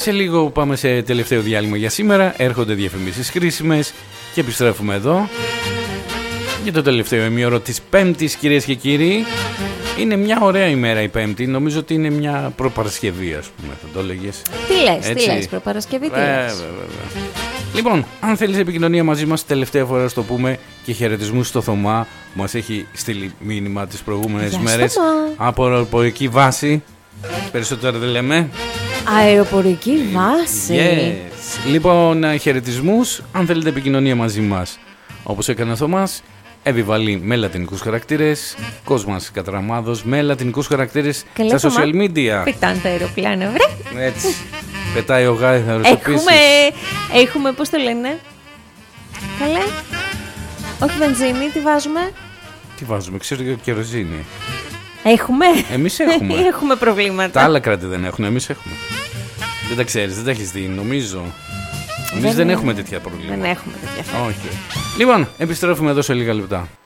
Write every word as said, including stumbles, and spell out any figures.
Σε λίγο πάμε σε τελευταίο διάλειμμα για σήμερα. Έρχονται διαφημίσεις χρήσιμες και επιστρέφουμε εδώ για το τελευταίο ημίωρο της Πέμπτης, κυρίες και κύριοι. Είναι μια ωραία ημέρα η Πέμπτη. Νομίζω ότι είναι μια προπαρασκευή, ας πούμε. Θα το έλεγες. Τι λες, τι λες, προπαρασκευή, τι ε, λες. Λοιπόν, αν θέλεις επικοινωνία μαζί μας, τελευταία φορά στο πούμε και χαιρετισμούς στο Θωμά που μας έχει στείλει μήνυμα τις προηγούμενες Γεια μέρες Θωμά. από αεροπορική βάση. Περισσότερο δεν λέμε. Αεροπορική βάση. Yes. Λοιπόν, χαιρετισμούς, αν θέλετε επικοινωνία μαζί μας. Όπως έκανε ο Θωμάς, επιβαλεί με λατινικούς χαρακτήρες. Κόσμος Κατραμάδος με λατινικούς χαρακτήρες Καλέ, στα Θωμά. social media. Πετάνε το αεροπλάνο, βρε. Έτσι. Πετάει ο γάιδαρος επίσης. Έχουμε, έχουμε, πώς το λένε. Καλέ. Όχι βενζίνη, τι βάζουμε. Τι βάζουμε, ξέρω και κεροζίνη. Έχουμε. Εμείς έχουμε. Έχουμε προβλήματα. Τα άλλα κράτη δεν έχουν, εμείς έχουμε. Δεν τα ξέρεις, δεν τα έχεις δει, νομίζω. Εμείς δεν, Δεν έχουμε τέτοια προβλήματα. Δεν έχουμε τέτοια. Όχι. Λοιπόν, επιστρέφουμε εδώ σε λίγα λεπτά.